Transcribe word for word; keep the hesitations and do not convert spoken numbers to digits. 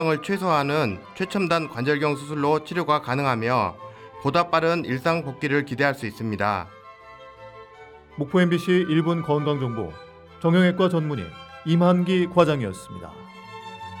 을 최소화하는 최첨단 관절경 수술로 치료가 가능하며 보다 빠른 일상 복귀를 기대할 수 있습니다. 목포 엠비씨 일 분 건강정보 정형외과 전문의 임한기 과장이었습니다.